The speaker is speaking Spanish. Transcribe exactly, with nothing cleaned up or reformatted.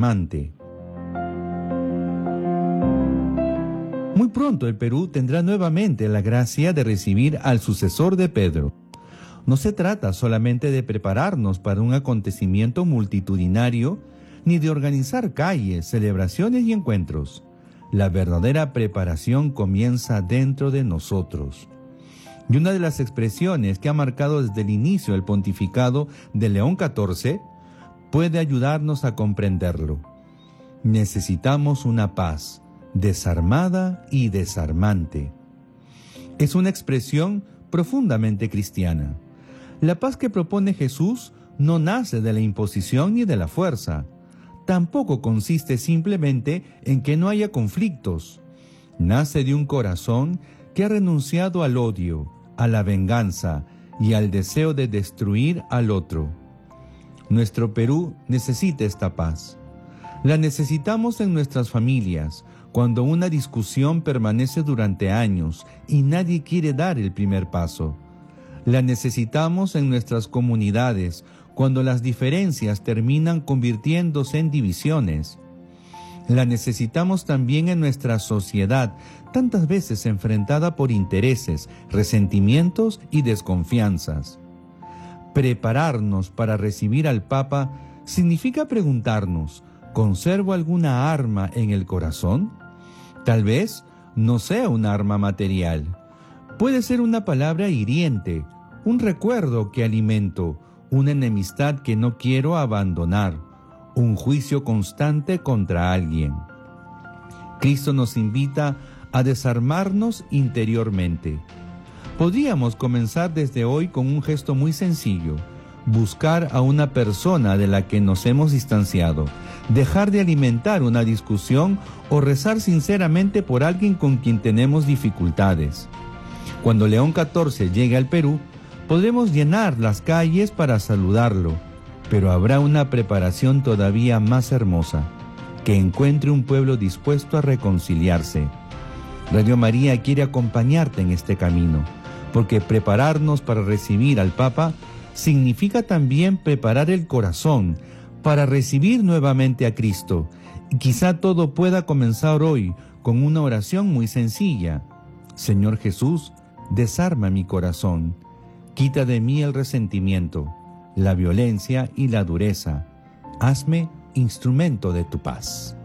desarmante. Muy pronto el Perú tendrá nuevamente la gracia de recibir al sucesor de Pedro. No se trata solamente de prepararnos para un acontecimiento multitudinario, ni de organizar calles, celebraciones y encuentros. La verdadera preparación comienza dentro de nosotros. Y una de las expresiones que ha marcado desde el inicio el pontificado de León catorce puede ayudarnos a comprenderlo. Necesitamos una paz desarmada y desarmante. Es una expresión profundamente cristiana. La paz que propone Jesús no nace de la imposición ni de la fuerza. Tampoco consiste simplemente en que no haya conflictos. Nace de un corazón que ha renunciado al odio, a la venganza y al deseo de destruir al otro. Nuestro Perú necesita esta paz. La necesitamos en nuestras familias, cuando una discusión permanece durante años y nadie quiere dar el primer paso. La necesitamos en nuestras comunidades, cuando las diferencias terminan convirtiéndose en divisiones. La necesitamos también en nuestra sociedad, tantas veces enfrentada por intereses, resentimientos y desconfianzas. Prepararnos para recibir al Papa significa preguntarnos, ¿conservo alguna arma en el corazón? Tal vez no sea un arma material. Puede ser una palabra hiriente, un recuerdo que alimento, una enemistad que no quiero abandonar, un juicio constante contra alguien. Cristo nos invita a desarmarnos interiormente. Podríamos comenzar desde hoy con un gesto muy sencillo: buscar a una persona de la que nos hemos distanciado, dejar de alimentar una discusión o rezar sinceramente por alguien con quien tenemos dificultades. Cuando León catorce llegue al Perú, podremos llenar las calles para saludarlo, pero habrá una preparación todavía más hermosa: que encuentre un pueblo dispuesto a reconciliarse. Radio María quiere acompañarte en este camino, porque prepararnos para recibir al Papa significa también preparar el corazón para recibir nuevamente a Cristo. Y quizá todo pueda comenzar hoy con una oración muy sencilla. Señor Jesús, desarma mi corazón. Quita de mí el resentimiento, la violencia y la dureza. Hazme instrumento de tu paz.